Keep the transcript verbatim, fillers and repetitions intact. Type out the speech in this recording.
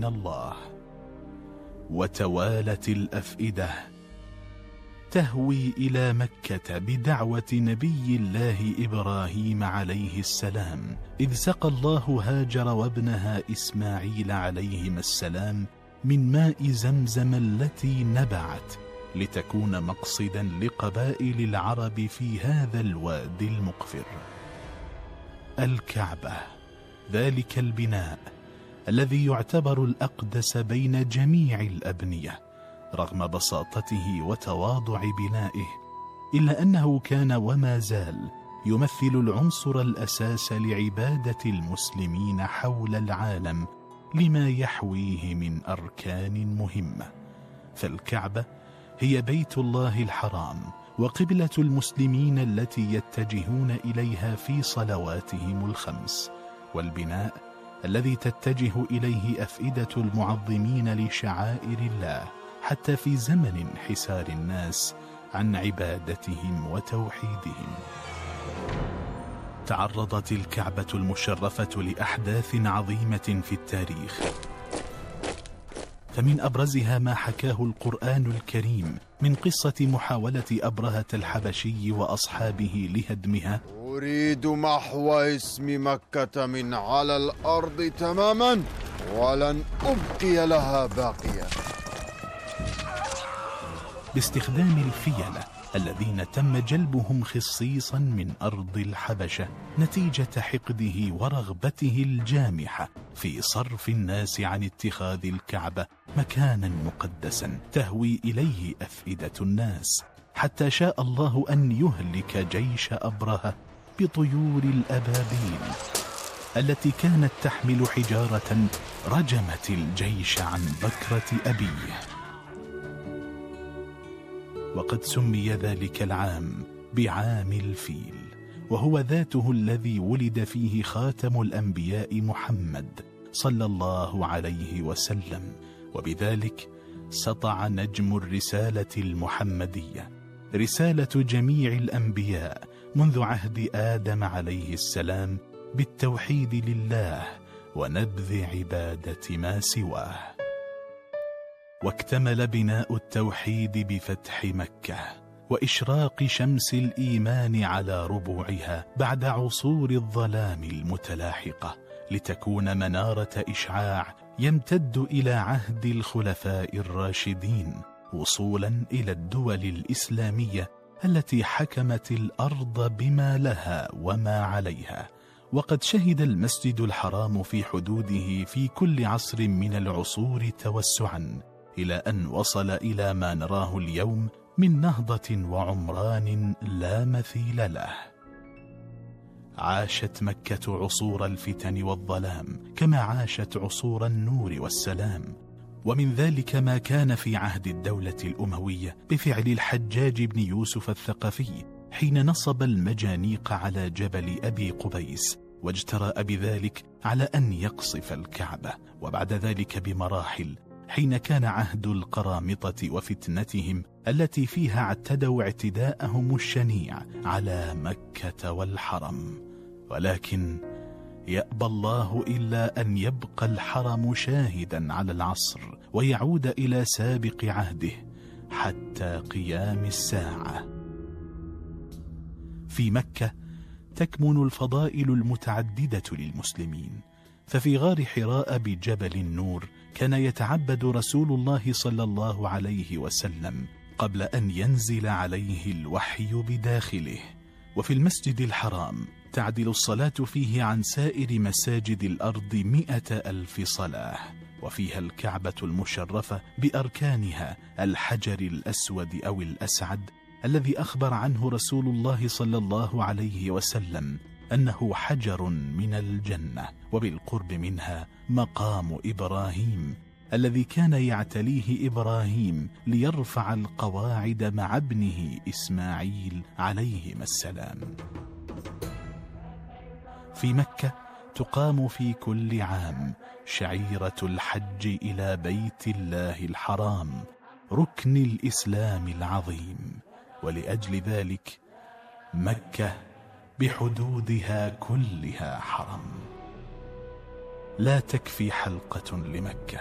من الله. وتوالت الأفئدة تهوي إلى مكة بدعوة نبي الله إبراهيم عليه السلام، إذ سقى الله هاجر وابنها إسماعيل عليهما السلام من ماء زمزم التي نبعت لتكون مقصدا لقبائل العرب في هذا الوادي المقفر. الكعبة، ذلك البناء الذي يعتبر الأقدس بين جميع الأبنية رغم بساطته وتواضع بنائه، إلا أنه كان وما زال يمثل العنصر الأساس لعبادة المسلمين حول العالم لما يحويه من أركان مهمة. فالكعبة هي بيت الله الحرام وقبلة المسلمين التي يتجهون إليها في صلواتهم الخمس، والبناء الذي تتجه إليه أفئدة المعظمين لشعائر الله حتى في زمن انحسار الناس عن عبادتهم وتوحيدهم. تعرضت الكعبة المشرفة لأحداث عظيمة في التاريخ، فمن أبرزها ما حكاه القرآن الكريم من قصة محاولة أبرهة الحبشي وأصحابه لهدمها. أريد محو اسم مكة من على الأرض تماما ولن أبقي لها باقيا، باستخدام الفيلة الذين تم جلبهم خصيصا من أرض الحبشة نتيجة حقده ورغبته الجامحة في صرف الناس عن اتخاذ الكعبة مكانا مقدسا تهوي إليه أفئدة الناس، حتى شاء الله أن يهلك جيش أبرهة بطيور الأبابيل التي كانت تحمل حجارة رجمت الجيش عن بكرة أبيه. وقد سمي ذلك العام بعام الفيل، وهو ذاته الذي ولد فيه خاتم الأنبياء محمد صلى الله عليه وسلم، وبذلك سطع نجم الرسالة المحمدية، رسالة جميع الأنبياء منذ عهد آدم عليه السلام بالتوحيد لله ونبذ عبادة ما سواه. واكتمل بناء التوحيد بفتح مكة وإشراق شمس الإيمان على ربوعها بعد عصور الظلام المتلاحقة، لتكون منارة إشعاع يمتد إلى عهد الخلفاء الراشدين، وصولا إلى الدول الإسلامية التي حكمت الأرض بما لها وما عليها. وقد شهد المسجد الحرام في حدوده في كل عصر من العصور توسعا، إلى أن وصل إلى ما نراه اليوم من نهضة وعمران لا مثيل له. عاشت مكة عصور الفتن والظلام كما عاشت عصور النور والسلام، ومن ذلك ما كان في عهد الدولة الأموية بفعل الحجاج بن يوسف الثقفي حين نصب المجانيق على جبل أبي قبيس، واجترأ بذلك على أن يقصف الكعبة. وبعد ذلك بمراحل حين كان عهد القرامطة وفتنتهم التي فيها اعتدوا اعتداءهم الشنيع على مكة والحرم، ولكن يأبى الله إلا أن يبقى الحرم شاهدا على العصر ويعود إلى سابق عهده حتى قيام الساعة. في مكة تكمن الفضائل المتعددة للمسلمين، ففي غار حراء بجبل النور كان يتعبد رسول الله صلى الله عليه وسلم قبل أن ينزل عليه الوحي بداخله. وفي المسجد الحرام تعدل الصلاة فيه عن سائر مساجد الأرض مئة ألف صلاة، وفيها الكعبة المشرفة بأركانها الحجر الأسود أو الأسعد الذي أخبر عنه رسول الله صلى الله عليه وسلم أنه حجر من الجنة، وبالقرب منها مقام إبراهيم الذي كان يعتليه إبراهيم ليرفع القواعد مع ابنه إسماعيل عليهما السلام. في مكة تقام في كل عام شعيرة الحج إلى بيت الله الحرام، ركن الإسلام العظيم، ولأجل ذلك مكة بحدودها كلها حرم. لا تكفي حلقة لمكة،